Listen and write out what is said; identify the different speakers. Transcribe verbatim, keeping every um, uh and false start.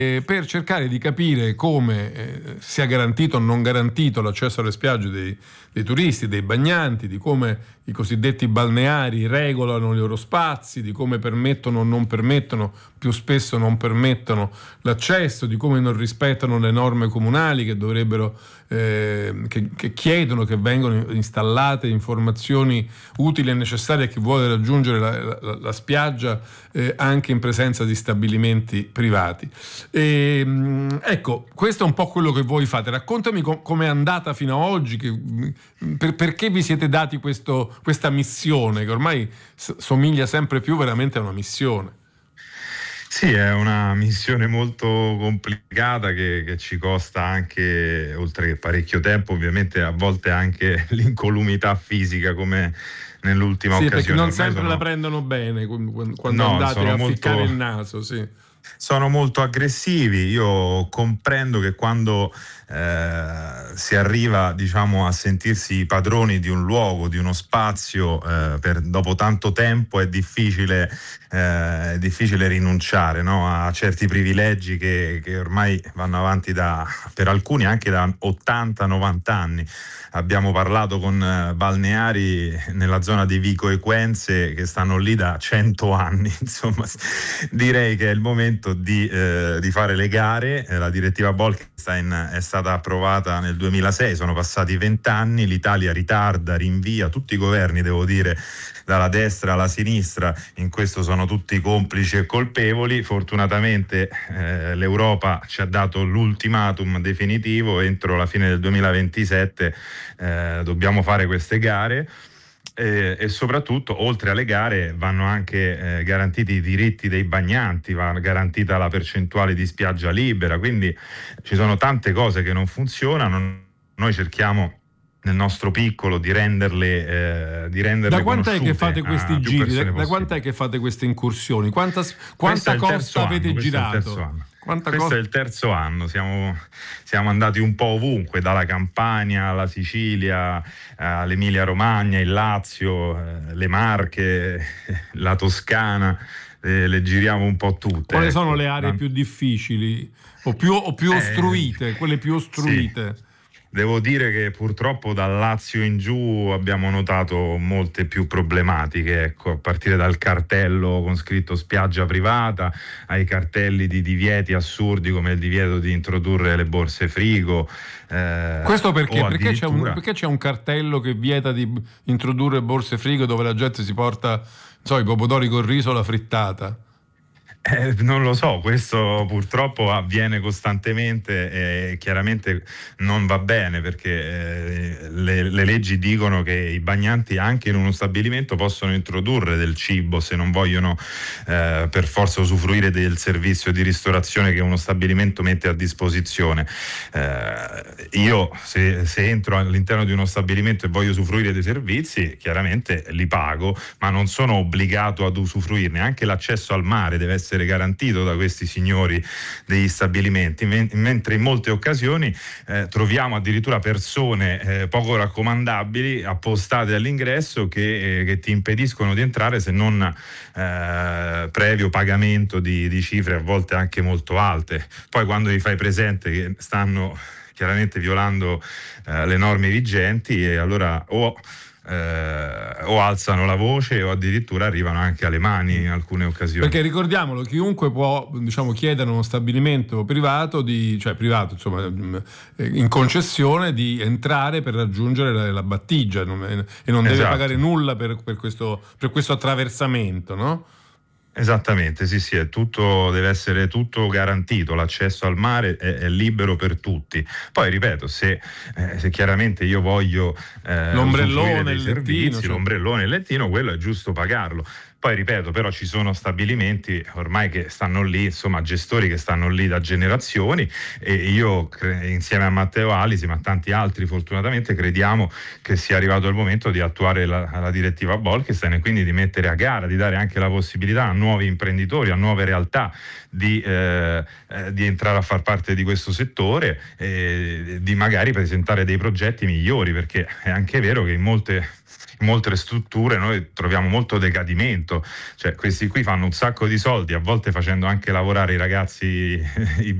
Speaker 1: eh, per cercare di capire come eh, sia garantito o non garantito l'accesso alle spiagge dei, dei turisti, dei bagnanti, di come i cosiddetti balneari regolano i loro spazi, di come permettono o non permettono, più spesso non permettono l'accesso, di come non rispettano le norme comunali che dovrebbero eh, che, che chiedono che vengano installate informazioni utili e necessarie a chi vuole raggiungere la, la, la spiaggia eh, anche in presenza di stabilimenti privati. E, ecco, questo è un po' quello che voi fate. Raccontami com- com'è andata fino a oggi, che, per, perché vi siete dati questo, questa missione che ormai s- somiglia sempre più veramente a una missione.
Speaker 2: Sì, è una missione molto complicata che, che ci costa anche, oltre che parecchio tempo, ovviamente a volte anche l'incolumità fisica, come nell'ultima
Speaker 1: sì,
Speaker 2: occasione.
Speaker 1: Perché non
Speaker 2: Ormai
Speaker 1: sempre
Speaker 2: sono...
Speaker 1: la prendono bene quando
Speaker 2: no,
Speaker 1: andate a
Speaker 2: molto...
Speaker 1: ficcare il naso, sì.
Speaker 2: Sono molto aggressivi. Io comprendo che quando eh, si arriva, diciamo, a sentirsi padroni di un luogo, di uno spazio, eh, per, dopo tanto tempo è difficile, eh, è difficile rinunciare, no, a certi privilegi che, che ormai vanno avanti da, per alcuni anche da ottanta novanta anni. Abbiamo parlato con eh, balneari nella zona di Vico Equense che stanno lì da cento anni. Insomma, direi che è il momento di, eh, di fare le gare. La direttiva Bolkestein è stata approvata nel duemilasei, sono passati vent'anni, l'Italia ritarda, rinvia, tutti i governi, devo dire, dalla destra alla sinistra, in questo sono tutti complici e colpevoli. Fortunatamente eh, l'Europa ci ha dato l'ultimatum definitivo: entro la fine del duemilaventisette eh, dobbiamo fare queste gare. E, e soprattutto, oltre alle gare, vanno anche eh, garantiti i diritti dei bagnanti, va garantita la percentuale di spiaggia libera, quindi ci sono tante cose che non funzionano. Noi cerchiamo nel nostro piccolo di renderle, eh, di renderle
Speaker 1: da quant'è che fate questi giri? Da, da quant'è che fate queste incursioni? Quanta, quanta costa avete
Speaker 2: anno,
Speaker 1: girato?
Speaker 2: Quanta questo co- è il terzo anno, siamo, siamo andati un po' ovunque, dalla Campania alla Sicilia, all'Emilia Romagna, il Lazio, eh, le Marche, la Toscana, eh, le giriamo un po' tutte.
Speaker 1: Quali
Speaker 2: ecco.
Speaker 1: sono le aree più difficili o più, o più ostruite, eh, quelle più ostruite?
Speaker 2: Sì. Devo dire che purtroppo dal Lazio in giù abbiamo notato molte più problematiche, ecco, a partire dal cartello con scritto spiaggia privata, ai cartelli di divieti assurdi come il divieto di introdurre le borse frigo.
Speaker 1: Eh, Questo perché? Perché, addirittura... c'è un, perché c'è un cartello che vieta di introdurre borse frigo dove la gente si porta, non so, i pomodori col riso o la frittata?
Speaker 2: Eh, non lo so, questo purtroppo avviene costantemente e chiaramente non va bene, perché eh, le, le leggi dicono che i bagnanti anche in uno stabilimento possono introdurre del cibo se non vogliono eh, per forza usufruire del servizio di ristorazione che uno stabilimento mette a disposizione. Eh, io se, se entro all'interno di uno stabilimento e voglio usufruire dei servizi, chiaramente li pago, ma non sono obbligato ad usufruirne. Anche l'accesso al mare deve essere garantito da questi signori degli stabilimenti, mentre in molte occasioni eh, troviamo addirittura persone eh, poco raccomandabili appostate all'ingresso che, eh, che ti impediscono di entrare se non eh, previo pagamento di, di cifre a volte anche molto alte. Poi quando gli fai presente che stanno chiaramente violando eh, le norme vigenti, e allora o Eh, o alzano la voce o addirittura arrivano anche alle mani in alcune occasioni.
Speaker 1: Perché ricordiamolo, chiunque può, diciamo, chiedere a uno stabilimento privato di, cioè privato, insomma, in concessione, di entrare per raggiungere la, la battigia, non, e non deve
Speaker 2: esatto.
Speaker 1: pagare nulla per, per questo per questo attraversamento, no?
Speaker 2: Esattamente, sì, sì, è tutto, deve essere tutto garantito, l'accesso al mare è, è libero per tutti. Poi ripeto, se, eh, se chiaramente io voglio eh,
Speaker 1: l'ombrellone, il
Speaker 2: servizi,
Speaker 1: lettino, cioè...
Speaker 2: l'ombrellone e il lettino, quello è giusto pagarlo. Poi ripeto, però ci sono stabilimenti ormai che stanno lì, insomma, gestori che stanno lì da generazioni, e io insieme a Matteo Alisi, ma tanti altri fortunatamente, crediamo che sia arrivato il momento di attuare la, la direttiva Bolkestein e quindi di mettere a gara, di dare anche la possibilità a nuovi imprenditori, a nuove realtà di, eh, eh, di entrare a far parte di questo settore e di magari presentare dei progetti migliori, perché è anche vero che in molte in molte strutture noi troviamo molto decadimento soprattutto, cioè, questi qui fanno un sacco di soldi, a volte facendo anche lavorare i ragazzi, i